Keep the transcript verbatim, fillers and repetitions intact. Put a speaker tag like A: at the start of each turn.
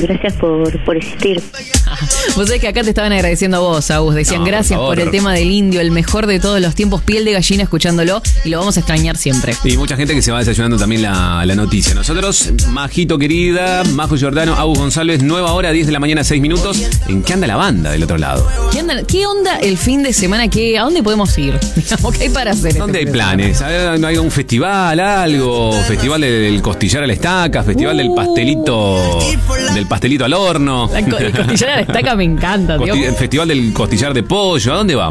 A: gracias por, por existir.
B: Vos sabés que acá te estaban agradeciendo a vos, Agus. Decían no, gracias por, por el tema del indio, el mejor de todos los tiempos, piel de gallina escuchándolo, y lo vamos a extrañar siempre.
C: Y mucha gente que se va desayunando también la, la noticia. Nosotros, Majito querida, Majo Giordano, Agus González, nueva hora, diez de la mañana, seis minutos. ¿En qué anda la banda del otro lado?
B: ¿Qué, anda, qué onda el fin de semana? ¿Qué, ¿A dónde podemos ir? Digamos, ¿qué hay para hacer?
C: ¿Dónde
B: este
C: hay planes? ¿Hay, ¿Hay un festival, algo? Festival del costillar a la estaca, festival uh. del pastelito del pastelito al horno.
B: La, el costillar a la estaca me encanta, tío.
C: Costi- el festival del costillar de pollo, ¿a dónde vamos?